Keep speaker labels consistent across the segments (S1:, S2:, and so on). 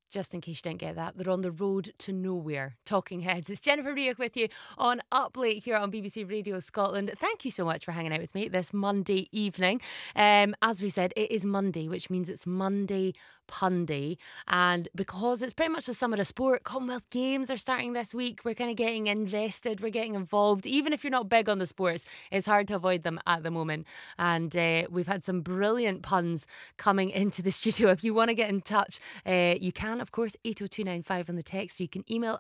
S1: just in case you didn't get that, they're on the road to nowhere. Talking Heads. It's Jennifer Rewick with you on Up Late here on BBC Radio Scotland. Thank you so much for hanging out with me this Monday evening. As we said, it is Monday, which means it's Monday Punday. And because it's pretty much the summer of sport, Commonwealth Games are starting this week. We're kind of getting invested, we're getting involved. Even if you're not big on the sports, it's hard to avoid them at the moment. And we've had some brilliant puns coming into the studio. If you want to get in touch, you can, of course, 80295 on the text. You can email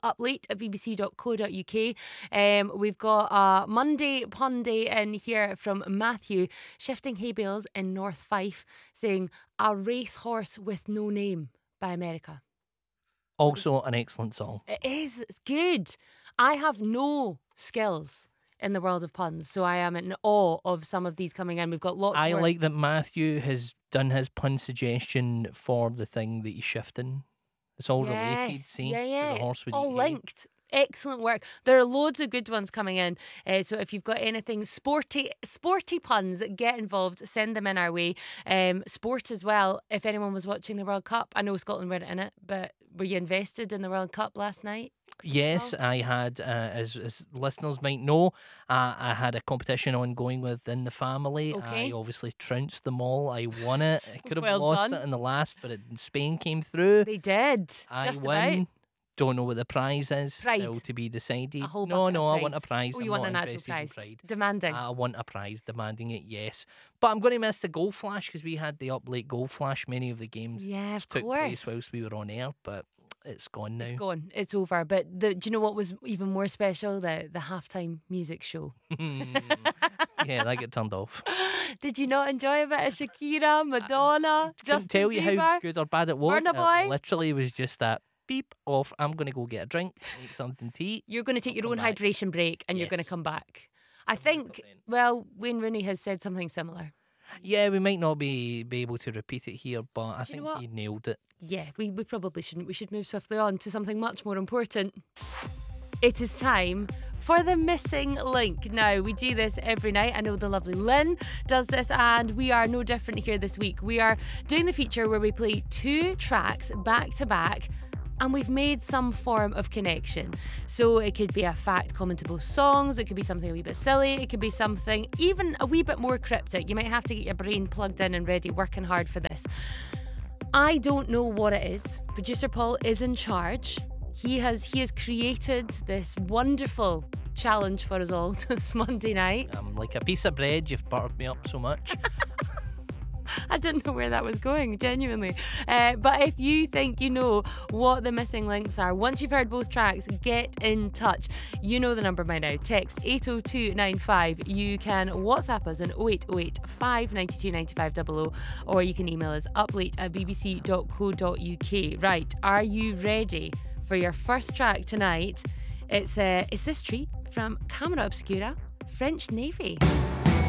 S1: uplate@bbc.co.uk. We've got a Monday pun day in here from Matthew, shifting hay bales in North Fife, saying "A Racehorse with No Name" by America.
S2: Also an excellent song.
S1: It is. It's good. I have no skills in the world of puns, so I am in awe of some of these coming in. We've got lots
S2: I
S1: more.
S2: like that Matthew has done his pun suggestion for the thing that he's shifting. It's all related, see? There's a horse with
S1: all
S2: hay.
S1: linked. Excellent work. There are loads of good ones coming in. So if you've got anything sporty puns, get involved. Send them in our way. Sport as well. If anyone was watching the World Cup, I know Scotland weren't in it, but were you invested in the World Cup last night?
S2: Yes, I had, as listeners might know, I had a competition ongoing within the family.
S1: Okay.
S2: I obviously trounced them all. I won it. I could have
S1: Well
S2: lost
S1: done.
S2: it in the last, but Spain came through.
S1: They did.
S2: I
S1: Just
S2: win.
S1: about.
S2: Don't know what the prize is.
S1: Pride.
S2: Still to be decided.
S1: A whole
S2: No,
S1: bucket of
S2: I
S1: pride.
S2: want a prize.
S1: Oh, you
S2: I'm
S1: want
S2: not
S1: an actual
S2: interested in
S1: prize?
S2: pride.
S1: Demanding.
S2: I want a prize, demanding it, yes. But I'm going to miss the Goal Flash because we had the Up Late Goal Flash. Many of the games
S1: Yeah, of
S2: took
S1: course.
S2: place whilst we were on air, but it's gone now.
S1: It's gone. It's over. But do you know what was even more special? The halftime music show.
S2: Yeah, that got turned off.
S1: Did you not enjoy a bit of Shakira, Madonna,
S2: Couldn't
S1: Justin
S2: tell you
S1: Bieber?
S2: how good or bad it was.
S1: Burna Boy?
S2: It literally was just that beep off. I'm going to go get a drink, make something to eat.
S1: You're going to take your
S2: Come
S1: own
S2: back.
S1: hydration break and you're going to
S2: Yes.
S1: come back. I think,
S2: 100%.
S1: well, Wayne Rooney has said something similar.
S2: Yeah, we might not be able to repeat it here, but I
S1: Do you
S2: think
S1: know what?
S2: he nailed it.
S1: Yeah, we probably shouldn't. We should move swiftly on to something much more important. It is time for the missing link. Now, we do this every night. I know the lovely Lynn does this, and we are no different here this week. We are doing the feature where we play 2 tracks back to back, and we've made some form of connection. So it could be a fact common to both songs, it could be something a wee bit silly, it could be something even a wee bit more cryptic. You might have to get your brain plugged in and ready, working hard for this. I don't know what it is. Producer Paul is in charge. He has created this wonderful challenge for us all this Monday night.
S2: I'm like a piece of bread. You've buttered me up so much.
S1: I didn't know where that was going, genuinely. But if you think you know what the missing links are, once you've heard both tracks, get in touch. You know the number by now. Text 80295. You can WhatsApp us on 0808 592 9500, or you can email us uplate@bbc.co.uk. Right, are you ready for your first track tonight? It's This Tree from Camera Obscura, French Navy.